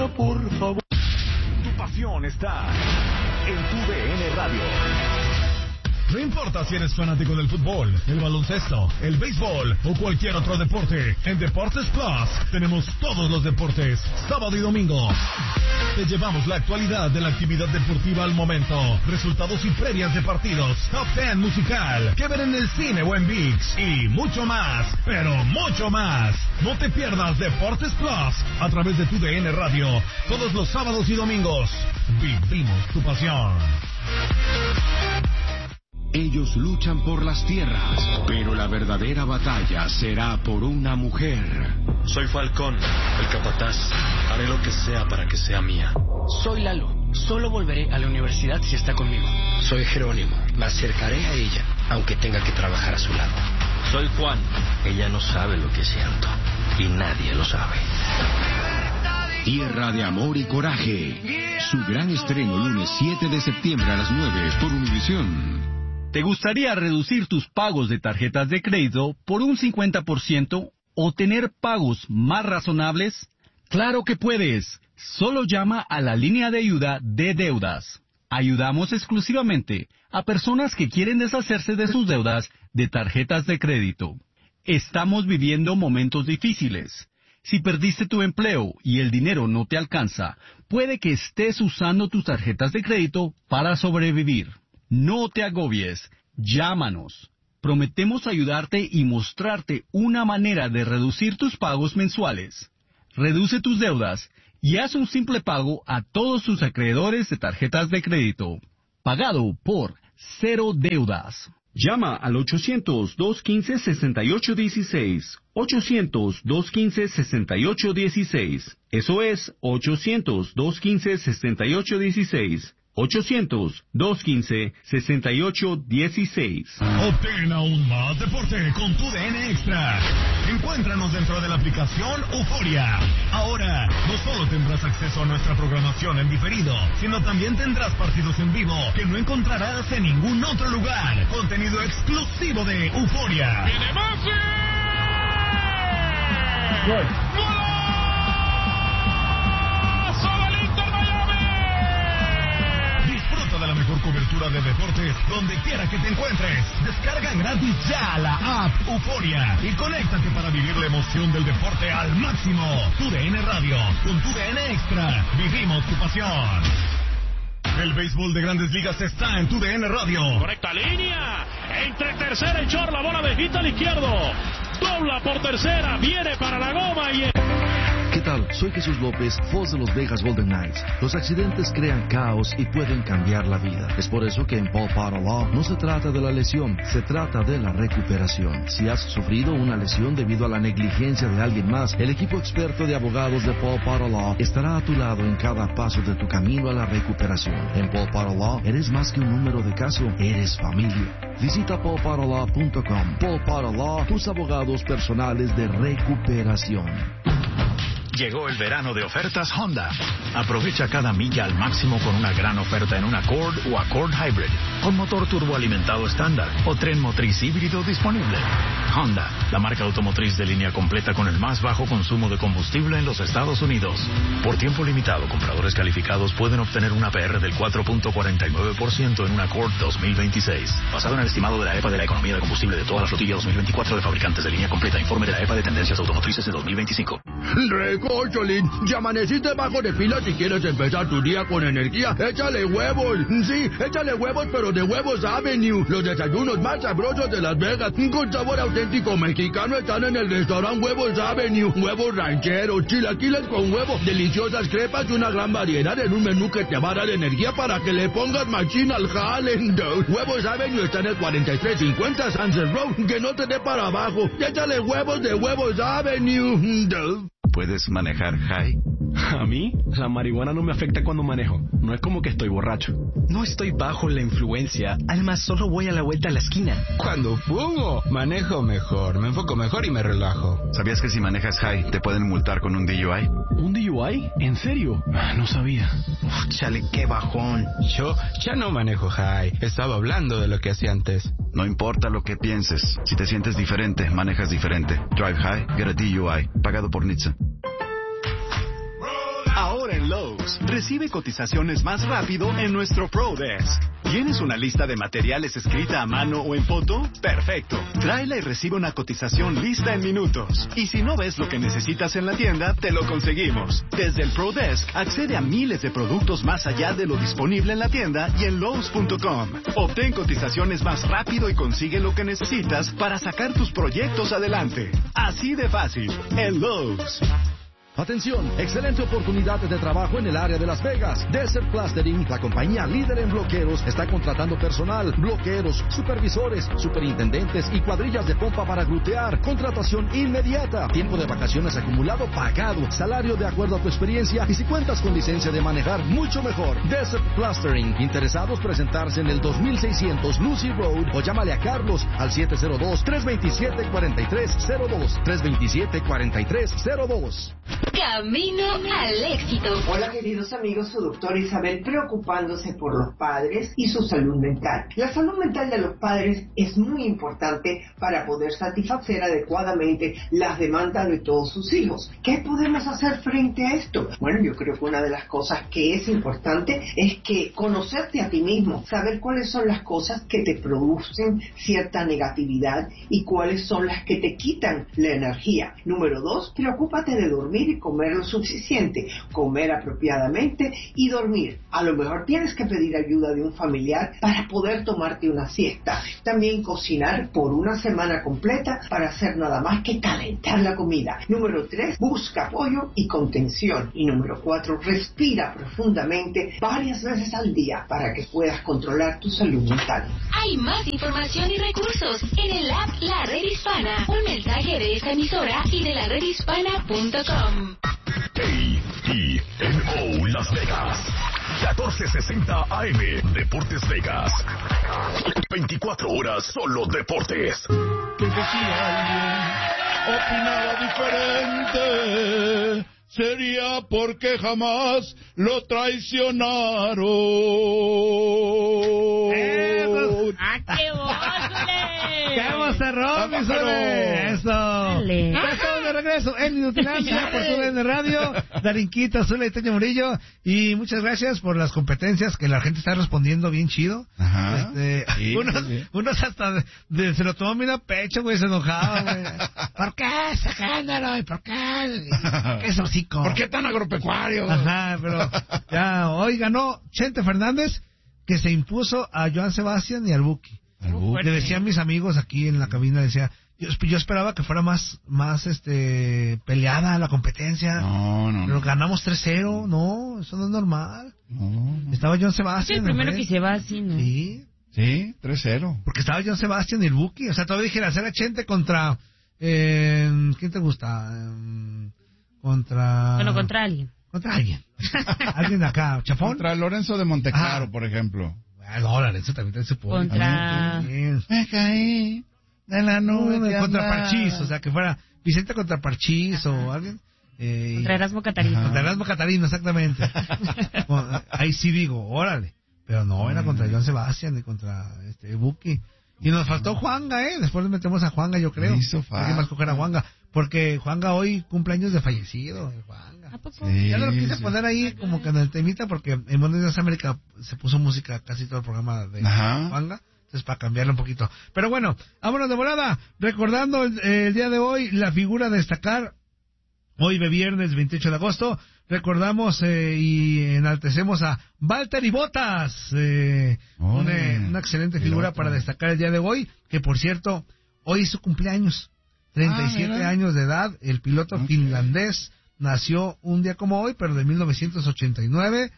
Anda, por favor. Tu pasión está en tu DN Radio. No importa si eres fanático del fútbol, el baloncesto, el béisbol o cualquier otro deporte, en Deportes Plus tenemos todos los deportes, sábado y domingo. Te llevamos la actualidad de la actividad deportiva al momento, resultados y previas de partidos, top 10 musical, que ver en el cine o en ViX y mucho más, pero mucho más. No te pierdas Deportes Plus a través de tu DN Radio, todos los sábados y domingos. Vivimos tu pasión. Ellos luchan por las tierras, pero la verdadera batalla será por una mujer. Soy Falcón, el capataz. Haré lo que sea para que sea mía. Soy Lalo. Solo volveré a la universidad si está conmigo. Soy Jerónimo. Me acercaré a ella, aunque tenga que trabajar a su lado. Soy Juan. Ella no sabe lo que siento. Y nadie lo sabe. Tierra de Amor y Coraje. Su gran estreno lunes 7 de septiembre a las 9 por Univisión. ¿Te gustaría reducir tus pagos de tarjetas de crédito por un 50% o tener pagos más razonables? ¡Claro que puedes! Solo llama a la línea de ayuda de deudas. Ayudamos exclusivamente a personas que quieren deshacerse de sus deudas de tarjetas de crédito. Estamos viviendo momentos difíciles. Si perdiste tu empleo y el dinero no te alcanza, puede que estés usando tus tarjetas de crédito para sobrevivir. No te agobies, llámanos. Prometemos ayudarte y mostrarte una manera de reducir tus pagos mensuales. Reduce tus deudas y haz un simple pago a todos tus acreedores de tarjetas de crédito. Pagado por Cero Deudas. Llama al 800-215-6816. 800-215-6816. Eso es 800-215-6816. 800-215-6816. Obtén aún más deporte con tu DN Extra. Encuéntranos dentro de la aplicación Euforia. Ahora, no solo tendrás acceso a nuestra programación en diferido, sino también tendrás partidos en vivo que no encontrarás en ningún otro lugar. Contenido exclusivo de Euforia. ¡Viene Messi! De la mejor cobertura de deportes donde quiera que te encuentres. Descarga gratis ya la app Euforia y conéctate para vivir la emoción del deporte al máximo. Tu DN Radio, con tu DN Extra, vivimos tu pasión. El béisbol de Grandes Ligas está en tu DN Radio. Correcta línea. Entre tercera y short, la bola bajita al izquierdo. Dobla por tercera, viene para la goma y... ¿Qué tal? Soy Jesús López, voz de los Vegas Golden Knights. Los accidentes crean caos y pueden cambiar la vida. Es por eso que en Paul Potter Law no se trata de la lesión, se trata de la recuperación. Si has sufrido una lesión debido a la negligencia de alguien más, el equipo experto de abogados de Paul Potter Law estará a tu lado en cada paso de tu camino a la recuperación. En Paul Potter Law eres más que un número de caso, eres familia. Visita paulpotterlaw.com. Paul Potter Law, tus abogados personales de recuperación. Llegó el verano de ofertas Honda. Aprovecha cada milla al máximo con una gran oferta en un Accord o Accord Hybrid, con motor turboalimentado estándar o tren motriz híbrido disponible. Honda, la marca automotriz de línea completa con el más bajo consumo de combustible en los Estados Unidos. Por tiempo limitado, compradores calificados pueden obtener una APR del 4.49% en un Accord 2026. Basado en el estimado de la EPA de la economía de combustible de toda la flotilla 2024 de fabricantes de línea completa. Informe de la EPA de tendencias automotrices de 2025. Cholín, ya amaneciste bajo de pila si quieres empezar tu día con energía. Échale huevos. Sí, échale huevos, pero de Huevos Avenue. Los desayunos más sabrosos de Las Vegas, con sabor auténtico mexicano, están en el restaurante Huevos Avenue. Huevos rancheros, chilaquiles con huevo, deliciosas crepas y una gran variedad en un menú que te va a dar energía para que le pongas machín al jale. Huevos Avenue está en el 4350 Sunset Road. Que no te dé para abajo. Échale huevos de Huevos Avenue. ¿Puedes manejar high? A mí, la marihuana no me afecta cuando manejo. No es como que estoy borracho. No estoy bajo la influencia. Además, solo voy a la vuelta a la esquina. Cuando fumo, manejo mejor. Me enfoco mejor y me relajo. ¿Sabías que si manejas high, te pueden multar con un DUI? ¿Un DUI? ¿En serio? No sabía. Chale, qué bajón. Yo ya no manejo high. Estaba hablando de lo que hacía antes. No importa lo que pienses. Si te sientes diferente, manejas diferente. Drive high, get a DUI. Pagado por NHTSA. Ahora en Lowe's, recibe cotizaciones más rápido en nuestro Pro Desk. ¿Tienes una lista de materiales escrita a mano o en foto? Perfecto. Tráela y recibe una cotización lista en minutos. Y si no ves lo que necesitas en la tienda, te lo conseguimos. Desde el Pro Desk, accede a miles de productos más allá de lo disponible en la tienda y en Lowe's.com. Obtén cotizaciones más rápido y consigue lo que necesitas para sacar tus proyectos adelante. Así de fácil, en Lowe's. Atención, excelente oportunidad de trabajo en el área de Las Vegas. Desert Plastering, la compañía líder en bloqueros, está contratando personal, bloqueros, supervisores, superintendentes y cuadrillas de pompa para glutear. Contratación inmediata. Tiempo de vacaciones acumulado pagado. Salario de acuerdo a tu experiencia y si cuentas con licencia de manejar, mucho mejor. Desert Plastering. Interesados presentarse en el 2600 Lucy Road o llámale a Carlos al 702-327-4302. 327-4302. Camino al éxito. Hola queridos amigos, su doctora Isabel preocupándose por los padres y su salud mental. La salud mental de los padres es muy importante para poder satisfacer adecuadamente las demandas de todos sus hijos. ¿Qué podemos hacer frente a esto? Bueno, yo creo que una de las cosas que es importante es que conocerte a ti mismo, saber cuáles son las cosas que te producen cierta negatividad y cuáles son las que te quitan la energía. Número 2, preocúpate de dormir y comer lo suficiente, comer apropiadamente y dormir. A lo mejor tienes que pedir ayuda de un familiar para poder tomarte una siesta. También cocinar por una semana completa para hacer nada más que calentar la comida. Número 3, busca apoyo y contención. Y número 4, respira profundamente varias veces al día para que puedas controlar tu salud mental. Hay más información y recursos en el app La Red Hispana. Un mensaje de esta emisora y de laredhispana.com. KENO Las Vegas 1460 AM Deportes Vegas. 24 horas solo deportes. Que si alguien opinaba diferente, sería porque jamás lo traicionaron. ¡Qué voz! ¡Qué vocerrón, mi Zule! ¡Eso! Ya estamos de regreso en Inutilandia por TUDN Radio. Darinquita, Zule y Toño Murillo. Y muchas gracias por las competencias que la gente está respondiendo bien chido. Ajá. Sí, unos hasta se lo tomó bien a pecho, güey, se enojaba, güey. ¿Por qué sacándolo? ¿Y por qué? ¿Qué es hocico? ¿Por qué tan agropecuario? Ajá, pero ya hoy ganó Chente Fernández, que se impuso a Joan Sebastián y al Buki. Le decía a mis amigos aquí en la cabina, decía, yo esperaba que fuera más peleada la competencia. No. Pero ganamos 3-0, no, eso no es normal. No. Estaba Joan Sebastián. Es el primero que se va así, ¿no? Sí, 3-0. Porque estaba Joan Sebastián y el Buki. O sea, todavía dije, hacer a Chente contra... ¿quién te gusta? Contra alguien. Contra alguien. Alguien acá, Chafón. Contra Lorenzo de Monteclaro, por ejemplo. No, Lorenzo también tiene su público. Contra... Me caí de la nube. Contra Parchís, o sea, que fuera Vicente contra Parchís o alguien. Contra Erasmo Catarino. Contra Erasmo Catarino, exactamente. Ahí sí digo, órale. Pero no, era contra Joan Sebastián y contra Buki. Y nos faltó Juanga, Después le metemos a Juanga, yo creo. Hizo falta. Hay que más coger a Juanga. Porque Juanga hoy cumpleaños de fallecido. Juanga. ¿A poco? Sí, ya lo quise poner ahí como que en el temita porque en Buenos Días América se puso música casi todo el programa de Juanga. Entonces para cambiarlo un poquito. Pero bueno, vámonos de volada. Recordando el día de hoy la figura a destacar. Hoy de viernes 28 de agosto. Recordamos y enaltecemos a Valtteri Bottas. Una excelente figura para destacar el día de hoy. Que por cierto, hoy es su cumpleaños. 37 años de edad. El piloto finlandés nació un día como hoy, pero de 1989.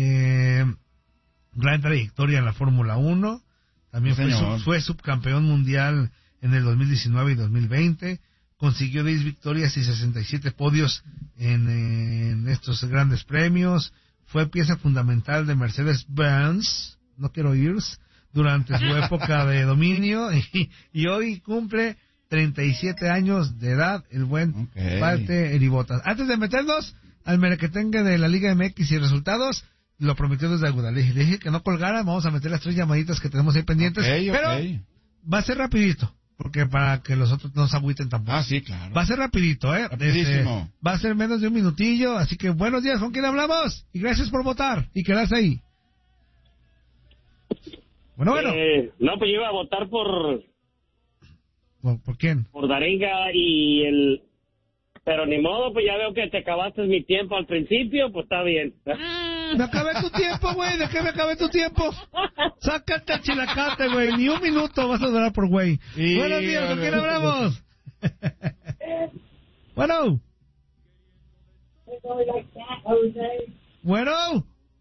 Gran trayectoria en la Fórmula 1. También fue subcampeón mundial en el 2019 y 2020. Consiguió 10 victorias y 67 podios en estos grandes premios. Fue pieza fundamental de Mercedes-Benz, no quiero oírs, durante su época de dominio. Y hoy cumple 37 años de edad el buen Valtteri Bottas. Antes de meternos al merequetengue de la Liga MX y resultados, lo prometió desde Aguda. Le dije que no colgara, vamos a meter las 3 llamaditas que tenemos ahí pendientes. Pero va a ser rapidito. porque para que los otros no se agüiten tampoco. Ah, sí, claro. Va a ser rapidito, Rapidísimo. Va a ser menos de un minutillo, así que buenos días, ¿con quién hablamos? Y gracias por votar y quedarse ahí. Bueno. No, pues yo iba a votar por quién? Por Daringa y el... Pero ni modo, pues ya veo que te acabaste mi tiempo al principio, pues está bien. Me acabé tu tiempo, güey. ¿De qué me acabé tu tiempo? Sácate el chilacate, güey. Ni un minuto vas a durar por güey. Sí, buenos días, ¿con quién hablamos? Bueno. Bueno.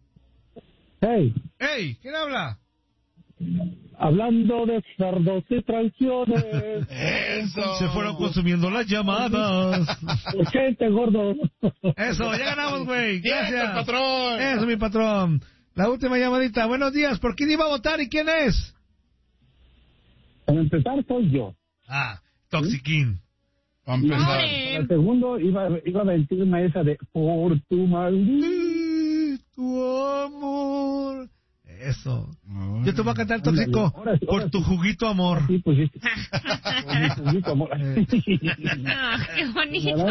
Hey, ¿quién habla? Hablando de cerdos y traiciones. Eso. Se fueron consumiendo las llamadas. Gente, gordo. Eso, ya ganamos, güey. Gracias. Patrón. Eso, mi patrón. La última llamadita. Buenos días. ¿Por quién iba a votar y quién es? Para empezar, soy yo. Toxiquín. Para empezar. Para el segundo, iba a mentirme esa de por tu tu amor. Eso. Yo te voy a cantar, Tóxico, por tu juguito amor. Sí, pues sí. Por mi juguito amor. Qué bonito.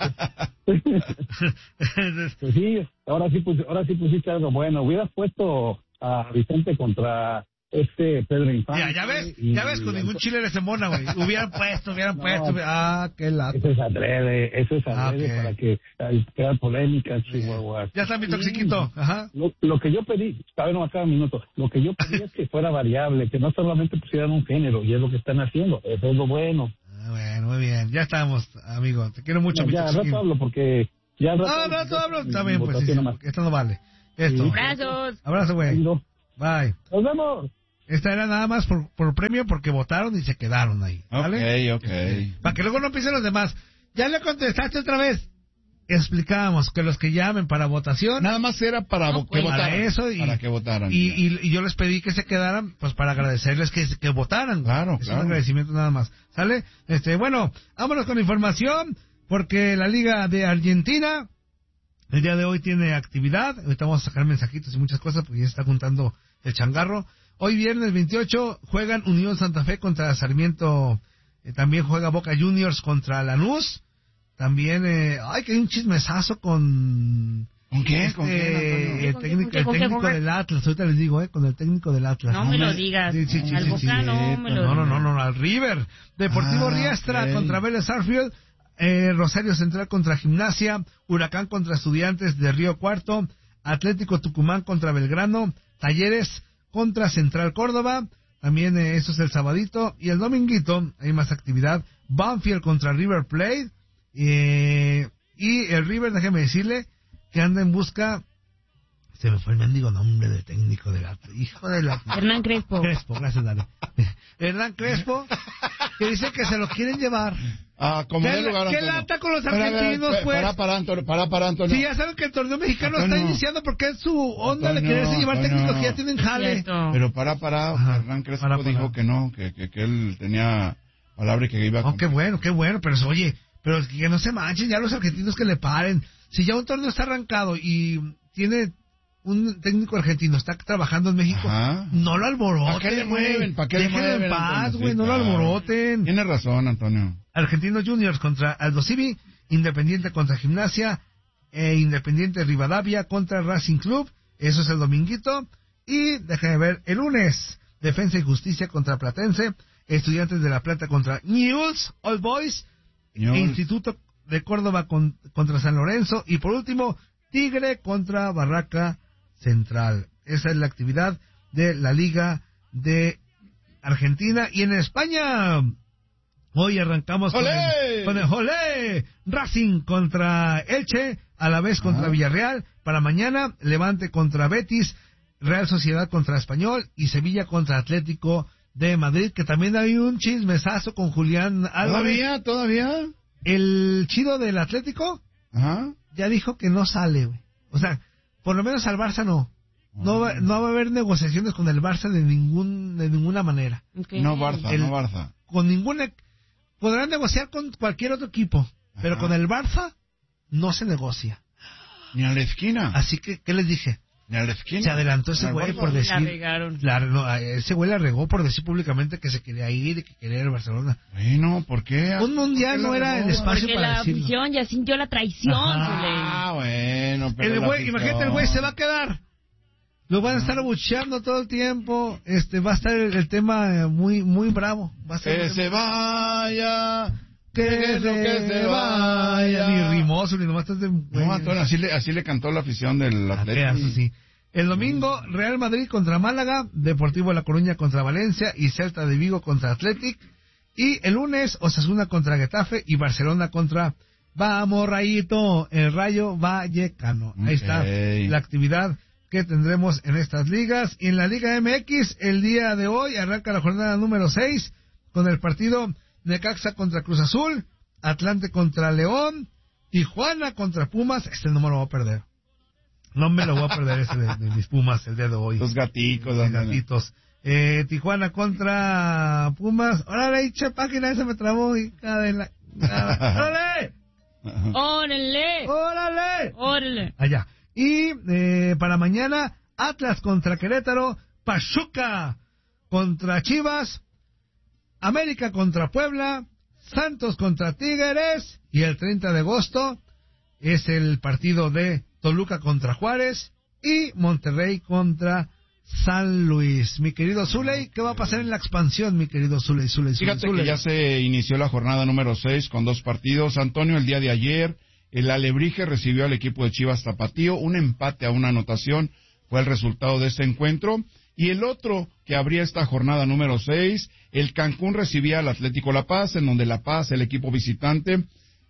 Pues sí, ahora sí pusiste algo bueno. Hubieras puesto a Vicente contra Pedro Infante. Ya ves, con ningún chile eres mona, güey. Hubieran puesto. Qué lata. Eso es adrede para que crear polémicas, chihuahuas. Ya está mi Toxiquito. Ajá. Lo que yo pedí, todavía no acaba un minuto, lo que yo pedí es que fuera variable, que no solamente pusieran un género, y es lo que están haciendo, eso es lo bueno. Bueno, muy bien, ya estamos, amigo, te quiero mucho, mi Toxiquín. Ya, rato hablo porque... rato hablo, está bien, pues sí, esto no vale. Esto. Abrazo, güey. Bye. Nos vemos. Esta era nada más por premio porque votaron y se quedaron ahí, ¿vale? Ok. Para que luego no empiecen los demás. Ya le contestaste otra vez. Explicábamos que los que llamen para votación... Nada más era para que votaran. Para eso para que votaran. Y yo les pedí que se quedaran, pues para agradecerles que votaran. Claro, es un agradecimiento nada más. ¿Sale? Bueno, vámonos con información, porque la Liga de Argentina el día de hoy tiene actividad. Ahorita vamos a sacar mensajitos y muchas cosas porque ya se está juntando el changarro. Hoy viernes 28 juegan Unión Santa Fe contra Sarmiento. También juega Boca Juniors contra Lanús. También, que hay un chismesazo con... ¿Con qué? El técnico del Atlas. Ahorita les digo, con el técnico del Atlas. No me lo digas. Al Boca no me lo digas. No, al River. Deportivo Riestra contra Vélez Sarsfield. Rosario Central contra Gimnasia. Huracán contra Estudiantes de Río Cuarto. Atlético Tucumán contra Belgrano. Talleres contra Central Córdoba, también eso es el sabadito, y el dominguito hay más actividad, Banfield contra River Plate, y el River, déjeme decirle, que anda en busca, se me fue el mendigo nombre del técnico de la... Hijo de la... Hernán Crespo, gracias, Dani. Hernán Crespo, que dice que se lo quieren llevar. Como del lugar, ¿Qué lata con los argentinos, pues? Para, Antonio. Sí, ya saben que el torneo mexicano está iniciando porque es su onda de quererse llevar técnicos que ya tienen jale. Pero Hernán Crespo dijo que no, que él tenía palabra y que iba a... qué bueno, pero oye, pero que no se manchen ya los argentinos, que le paren. Si ya un torneo está arrancado y tiene un técnico argentino, está trabajando en México, no lo alboroten. ¿Para qué le mueven? Déjenlo en paz, güey, no lo alboroten. Tienes razón, Antonio. Argentinos Juniors contra Aldo Civi, Independiente contra Gimnasia, Independiente Rivadavia contra Racing Club, eso es el dominguito. Y déjenme ver, el lunes, Defensa y Justicia contra Platense, Estudiantes de La Plata contra Newell's Old Boys, Instituto de Córdoba contra San Lorenzo, y por último, Tigre contra Barraca Central. Esa es la actividad de la Liga de Argentina. Y en España, hoy arrancamos con el Olé, Racing contra Elche, a la vez contra Villarreal. Para mañana, Levante contra Betis, Real Sociedad contra Español y Sevilla contra Atlético de Madrid, que también hay un chismesazo con Julián Álvarez. ¿Todavía? El chido del Atlético ya dijo que no sale, güey. O sea, por lo menos al Barça no. No va a haber negociaciones con el Barça de ninguna manera. Okay. No Barça. Con ninguna... Podrán negociar con cualquier otro equipo, pero con el Barça no se negocia. Ni a la esquina. Así que, ¿qué les dije? Se adelantó ese güey por decir... La regaron. Ese güey la regó por decir públicamente que se quería ir y que quería ir a Barcelona. Bueno, ¿por qué? Un mundial no era el espacio porque para decirlo. Porque la afición ya sintió la traición. Bueno, pero el güey, imagínate, el güey se va a quedar. Lo van a estar abucheando todo el tiempo. Va a estar el tema muy muy bravo. Va a ser que se vaya... Que se vaya. Ni rimoso, ni nomás estás de... No, Antonio, así le cantó la afición del Atlético. Sí. El domingo, Real Madrid contra Málaga, Deportivo La Coruña contra Valencia y Celta de Vigo contra Athletic. Y el lunes, Osasuna contra Getafe y Barcelona contra... Vamos, Rayito, el Rayo Vallecano. Ahí está la actividad que tendremos en estas ligas. Y en la Liga MX, el día de hoy, arranca la jornada número 6 con el partido... Necaxa contra Cruz Azul, Atlante contra León, Tijuana contra Pumas. No me lo voy a perder. No me lo voy a perder ese de mis Pumas el día de hoy. Los gatitos. Los gatitos. Tijuana contra Pumas. Órale, página, esa me trabó. ¡Órale! ¡Órale! Allá. Y para mañana, Atlas contra Querétaro, Pachuca contra Chivas, América contra Puebla, Santos contra Tigres, y el 30 de agosto es el partido de Toluca contra Juárez y Monterrey contra San Luis. Mi querido Zuley, ¿qué va a pasar en la expansión, mi querido Zuley? Fíjate que ya se inició la jornada número 6 con 2 partidos. Antonio, el día de ayer, el Alebrije recibió al equipo de Chivas Tapatío. Un empate a una anotación fue el resultado de este encuentro. Y el otro que abría esta jornada número 6, el Cancún recibía al Atlético La Paz, en donde La Paz, el equipo visitante,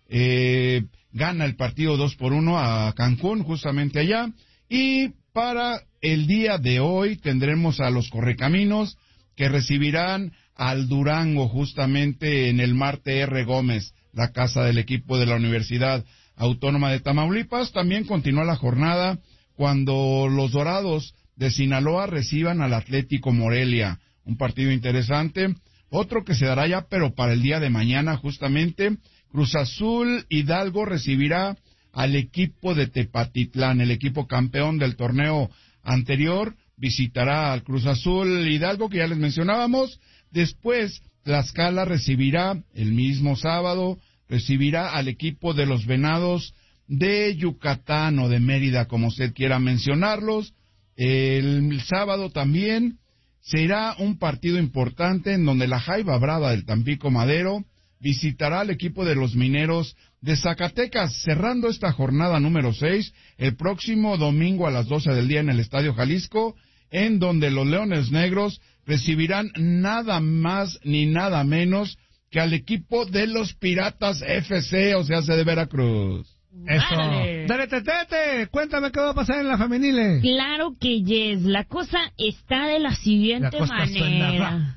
gana el partido 2-1 a Cancún, justamente allá. Y para el día de hoy tendremos a los Correcaminos, que recibirán al Durango, justamente en el Marte R. Gómez, la casa del equipo de la Universidad Autónoma de Tamaulipas. También continúa la jornada cuando los Dorados de Sinaloa reciban al Atlético Morelia, un partido interesante. Otro que se dará ya, pero para el día de mañana, justamente, Cruz Azul Hidalgo recibirá al equipo de Tepatitlán, el equipo campeón del torneo anterior, visitará al Cruz Azul Hidalgo, que ya les mencionábamos. Después, Tlaxcala recibirá el mismo sábado, recibirá al equipo de los Venados de Yucatán o de Mérida, como usted quiera mencionarlos. El sábado también será un partido importante en donde la Jaiba Brava del Tampico Madero visitará al equipo de los Mineros de Zacatecas, cerrando esta jornada número 6 el próximo domingo a las 12 del día en el Estadio Jalisco, en donde los Leones Negros recibirán nada más ni nada menos que al equipo de los Piratas FC, o sea, de Veracruz. Eso. Dale, Tete, cuéntame qué va a pasar en la femenil. Claro que yes, la cosa está de la siguiente manera.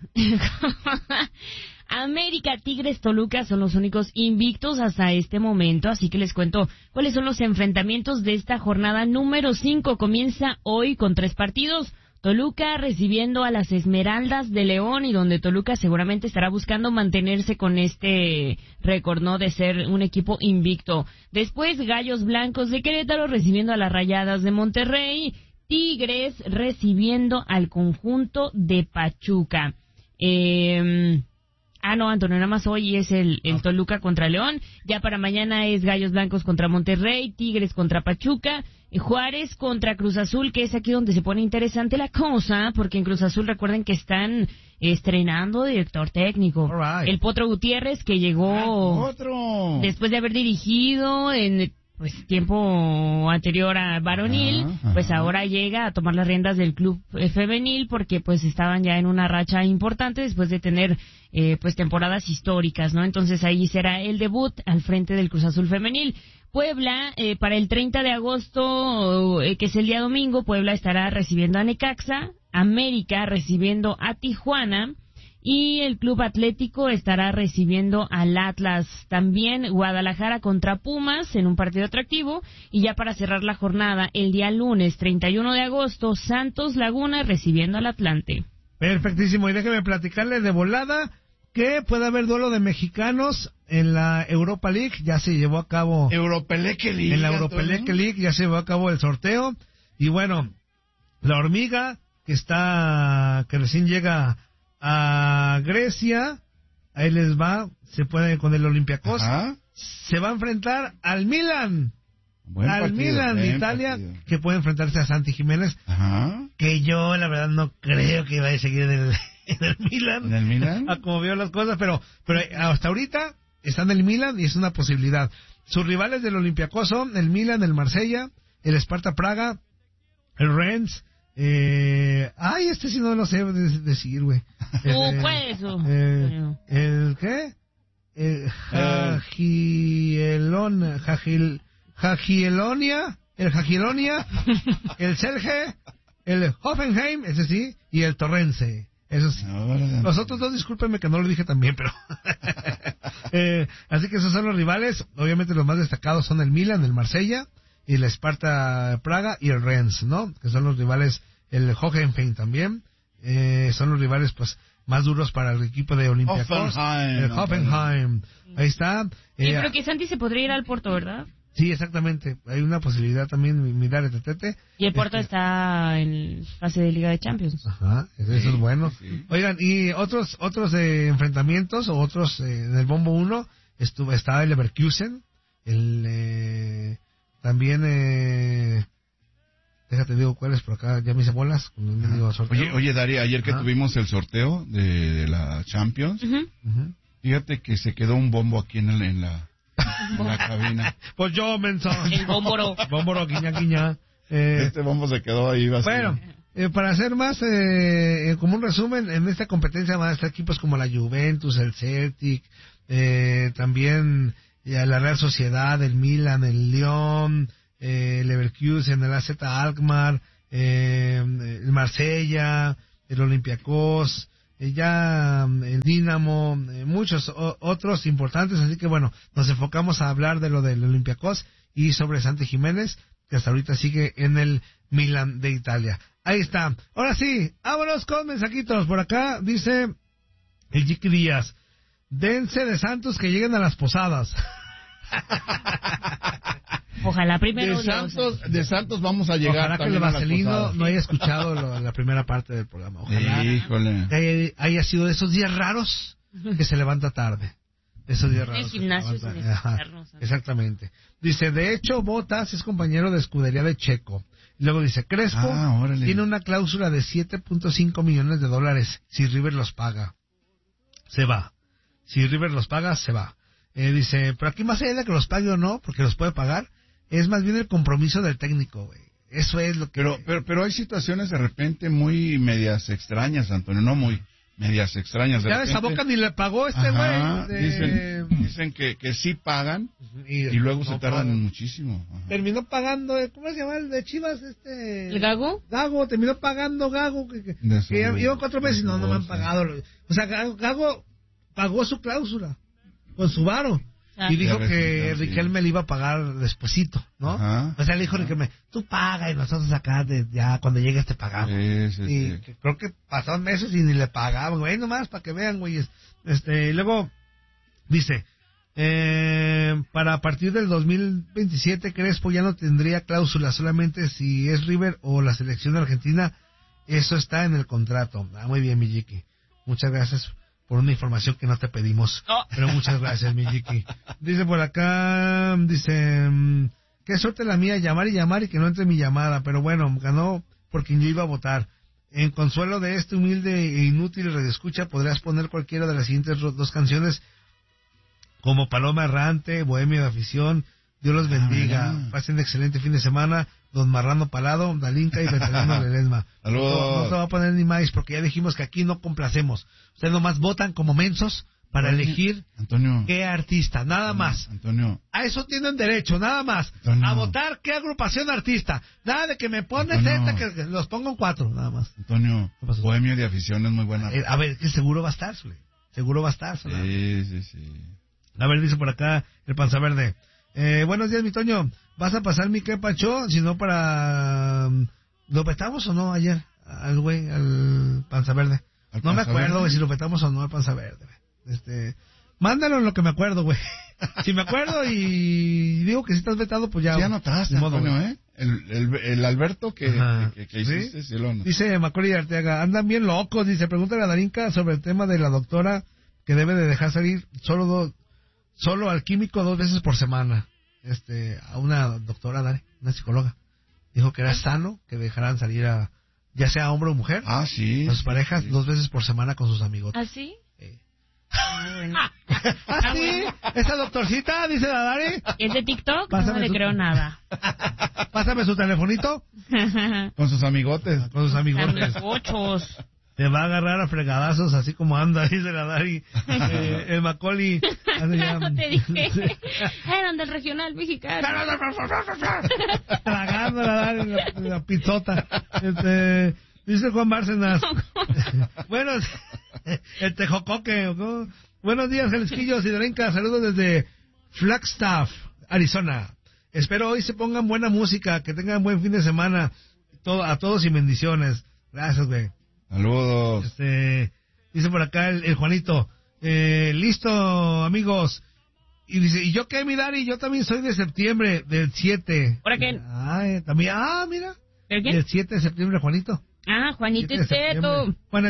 América, Tigres, Toluca son los únicos invictos hasta este momento, así que les cuento cuáles son los enfrentamientos de esta jornada número 5. Comienza hoy con 3 partidos. Toluca recibiendo a las Esmeraldas de León, y donde Toluca seguramente estará buscando mantenerse con este récord, ¿no?, de ser un equipo invicto. Después, Gallos Blancos de Querétaro recibiendo a las Rayadas de Monterrey. Tigres recibiendo al conjunto de Pachuca. No, Antonio, nada más hoy es el Toluca contra León. Ya para mañana es Gallos Blancos contra Monterrey, Tigres contra Pachuca, Juárez contra Cruz Azul, que es aquí donde se pone interesante la cosa, porque en Cruz Azul recuerden que están estrenando director técnico. Right. El Potro Gutiérrez, que llegó después de haber dirigido en tiempo anterior a varonil, pues ahora llega a tomar las riendas del club femenil, porque pues estaban ya en una racha importante después de tener temporadas históricas, ¿no? Entonces ahí será el debut al frente del Cruz Azul femenil. Puebla, para el 30 de agosto, que es el día domingo, Puebla estará recibiendo a Necaxa, América recibiendo a Tijuana, y el Club Atlético estará recibiendo al Atlas. También Guadalajara contra Pumas en un partido atractivo. Y ya para cerrar la jornada, el día lunes 31 de agosto, Santos Laguna recibiendo al Atlante. Perfectísimo, y déjeme platicarle de volada que puede haber duelo de mexicanos en la Europa League. Ya se llevó a cabo Europeleque League. En la Europeleque League ya se llevó a cabo el sorteo. Y bueno, La Hormiga, que recién llega a Grecia, ahí les va, se puede con el Olympiacos, se va a enfrentar al Milan. Milan de Italia, que puede enfrentarse a Santi Jiménez, que yo la verdad no creo que vaya a seguir en el Milan. ¿En el Milan? Como veo las cosas, pero hasta ahorita está en el Milan y es una posibilidad. Sus rivales del Olympiacos son el Milan, el Marsella, el Sparta Praga, el Rennes. Este sí no lo sé decir, güey. ¿El qué? Jagiellonia, el Celje, el Hoffenheim, ese sí, y el Torrense. Eso sí. Los otros dos, discúlpenme que no lo dije también, pero... así que esos son los rivales. Obviamente los más destacados son el Milan, el Marsella, y el Sparta Praga y el Rennes, ¿no? Que son los rivales, el Hoffenheim también. Son los rivales, pues, más duros para el equipo de Olympiacos. El Hoffenheim. Ahí está. Pero que Santi se podría ir al Porto, ¿verdad? Sí, exactamente. Hay una posibilidad también, mirar el Tete. Y el Porto está en fase de Liga de Champions. Ajá, eso es bueno. Sí. Oigan, y otros enfrentamientos, o otros en el Bombo 1, estaba el Leverkusen, también, déjate digo cuáles por acá, ya me hice bolas. Oye, Daría, ayer que tuvimos el sorteo de la Champions, fíjate que se quedó un bombo aquí en la cabina. Pues yo, mensaje. El bómboro. Bómboro, guiña. Este bombo se quedó ahí vacío. Bueno, para hacer más, como un resumen, en esta competencia van a estar equipos como la Juventus, el Celtic, también la Real Sociedad, el Milan, el Lyon, el Leverkusen, el AZ Alkmaar, el Marsella, el Olympiacos, ya el Dinamo, muchos otros importantes, así que bueno, nos enfocamos a hablar de lo del Olympiacos y sobre Santi Jiménez, que hasta ahorita sigue en el Milan de Italia. Ahí está. Ahora sí, vámonos con mensajitos. Por acá dice el Jiqui Díaz: dense de Santos que lleguen a las posadas. Ojalá primero de Santos vamos a llegar. Ojalá que el Marcelino no haya escuchado la primera parte del programa. Ojalá que haya sido de esos días raros que se levanta tarde. Esos días raros. El gimnasio sin externos. Exactamente. Dice, de hecho, Botas es compañero de escudería de Checo. Luego dice, Crespo tiene una cláusula de $7.5 millones. Si River los paga, se va. Si River los paga, se va. Dice, pero aquí más allá de que los pague o no, porque los puede pagar, es más bien el compromiso del técnico, güey. Eso es lo que... Pero hay situaciones de repente muy medias extrañas, Antonio, no muy medias extrañas. Ya esa Boca ni le pagó güey. Dicen que sí pagan y luego se tardan muchísimo. Ajá. Terminó pagando, ¿cómo se llama el de Chivas? ¿El Gago? Gago, terminó pagando Gago, que iban 4 meses y no me han pagado. O sea, Gago pagó su cláusula con su varo. Y dijo que Riquelme le iba a pagar despuesito, ¿no? Ajá. O sea, le dijo Riquelme, tú paga y nosotros acá ya cuando llegues te pagamos. Y creo que pasaron meses y ni le pagaban, güey, nomás para que vean, güey. Luego dice, para a partir del 2027 Crespo ya no tendría cláusula, solamente si es River o la selección de Argentina, eso está en el contrato. Muy bien, Mijiki. Muchas gracias por una información que no te pedimos. Pero muchas gracias, Mijiki. Dice por acá, qué suerte la mía, llamar y que no entre mi llamada. Pero bueno, ganó por quien yo iba a votar. En consuelo de este humilde e inútil radioescucha, podrías poner cualquiera de las siguientes 2 canciones, como Paloma Errante, Bohemio de Afición, Dios los bendiga. Pasen un excelente fin de semana. Don Marrano Palado, Dalinka y Betadino Ledesma. No te va a poner ni más, porque ya dijimos que aquí no complacemos. Ustedes nomás votan como mensos para elegir qué artista, nada más. Antonio. A eso tienen derecho, nada más. A votar qué agrupación artista. Nada de que me pones esta, que los pongo en 4, nada más. Antonio, Bohemio de Afición es muy buena. A ver, que seguro va a estar, seguro va a estar. Sí. A ver, dice por acá el Panza Verde. Buenos días, mi Toño. ¿Vas a pasar mi qué pacho? Si no, para... ¿Lo petamos o no ayer? Al Panza Verde. No me acuerdo si lo petamos o no al Panza Verde. Mándalo en lo que me acuerdo, güey. Si me acuerdo y digo que si estás vetado, pues ya. Sí anotaste, Antonio, ¿eh? El Alberto que hiciste, ¿sí? Sí lo anoté. Dice Macaulay Arteaga, andan bien locos. Dice, pregúntale a Darinka sobre el tema de la doctora que debe de dejar salir solo al químico 2 veces por semana. A una doctora, una psicóloga. Dijo que era sano que dejaran salir a, ya sea hombre o mujer, a sus parejas 2 veces por semana con sus amigos. ¿Ah, sí? Bueno. ¿Ah, sí? ¿Esa doctorcita? Dice la Dari. ¿Es de TikTok? No le creo nada. Pásame su telefonito. Con sus amigotes. Con sus amigotes. Amigochos. Te va a agarrar a fregadazos así como anda, dice la Dari. El Macaulay. No te dije. Eran del regional mexicano. Tragando la Dari la pizzota. Dice Juan Bárcenas. Bueno, el tejocoque. ¿No? Buenos días, Jalisquillos y Darinka. Saludos desde Flagstaff, Arizona. Espero hoy se pongan buena música, que tengan buen fin de semana. A todos y bendiciones. Gracias, güey. Saludos. Dice por acá el Juanito. Listo, amigos. Y dice, ¿y yo qué, mi Dari? Yo también soy de septiembre, del 7. ¿Por qué? También, mira. ¿El 7 de septiembre, Juanito? Juanito y Teto. Bueno,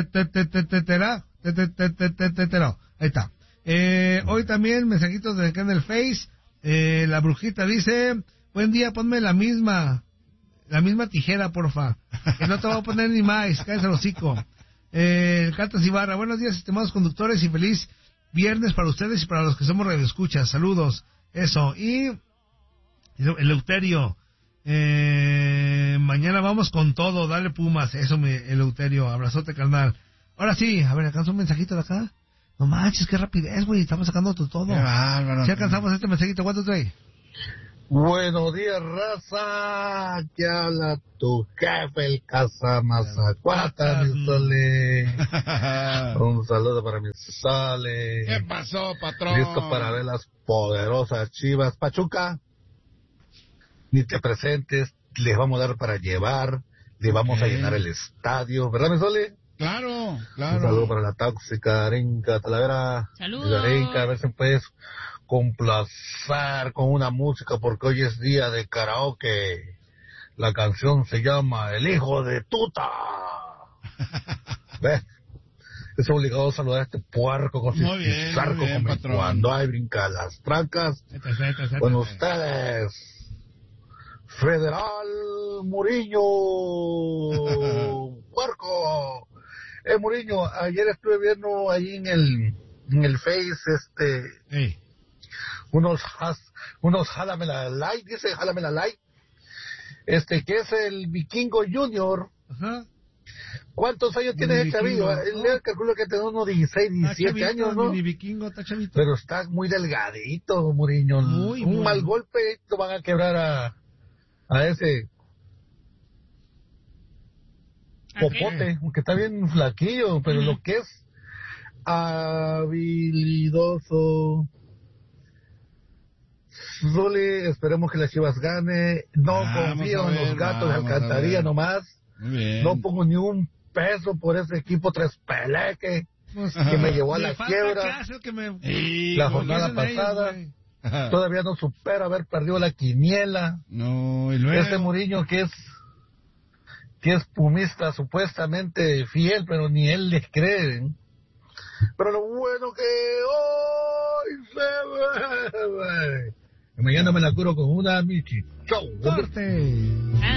ahí está. Hoy también mensajitos de acá en el Face. La brujita dice, buen día, ponme la misma tijera, porfa. Que no te voy a poner ni más, cállate el hocico. Catas Ibarra, buenos días, estimados conductores, y feliz viernes para ustedes y para los que somos radioescuchas. Saludos. Eso. Y el Eleuterio. Mañana vamos con todo, dale Pumas. Eso, Eleuterio, abrazote, carnal. Ahora sí, a ver, ¿alcanza un mensajito de acá? No manches, qué rapidez, güey, estamos sacando todo. Qué bárbaro. Si alcanzamos este mensajito, ¿cuánto trae? Buenos días, raza. Que habla tu jefe, el Casamazacuata, mi Sole. Un saludo para mi Sole. ¿Qué pasó, patrón? Listo para ver las poderosas Chivas. Pachuca, ni te presentes, les vamos a dar para llevar, le vamos a llenar el estadio, ¿verdad, mi Sole? Claro. Un saludo para la tóxica Darinka Talavera. Saludos. Darinka, a ver si puedes complacer con una música, porque hoy es día de karaoke. La canción se llama El Hijo de Tuta. ¿Ves? Es obligado a saludar a este puerco con su zarco cuando hay brinca las trancas. Con ustedes, Federal Muriño. Puerco. Muriño, ayer estuve viendo ahí en el Face, unos jálame la like, dice jálame la like, que es el Vikingo Junior. Ajá. ¿Cuántos años tiene ese chavillo? Él calculo que tiene unos 16, 17 años, ¿no? Vikingo, está chavito. Pero está muy delgadito, Muriño. Un mal golpe lo van a quebrar a ese popote, aunque está bien flaquillo, pero lo que es habilidoso. Sole, esperemos que las Chivas gane. No confío en los gatos de Alcantarilla nomás. No pongo ni un peso por ese equipo tres peleque que me llevó a la quiebra la jornada pasada. Todavía no supera haber perdido la quiniela. Ese Muriño que es pumista supuestamente fiel, pero ni él les cree. Pero lo bueno que hoy se ve. Mañana me la curo con una Michi. Chau.